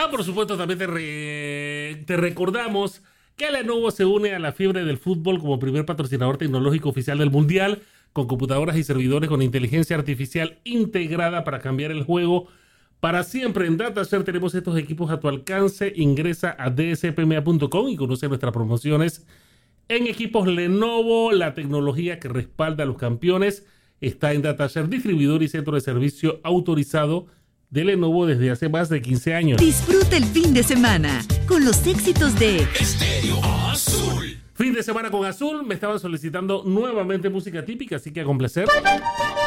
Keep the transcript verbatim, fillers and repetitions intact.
por supuesto, también te, re... te recordamos que Lenovo se une a la fiebre del fútbol como primer patrocinador tecnológico oficial del Mundial, con computadoras y servidores con inteligencia artificial integrada para cambiar el juego para siempre. En DataShare tenemos estos equipos a tu alcance. Ingresa a d s p m a punto com y conoce nuestras promociones en equipos Lenovo. La tecnología que respalda a los campeones está en DataShare, distribuidor y centro de servicio autorizado de Lenovo desde hace más de quince años. Disfruta el fin de semana con los éxitos de Estéreo Azul. Fin de semana con Azul. Me estaban solicitando nuevamente música típica, así que a complacer.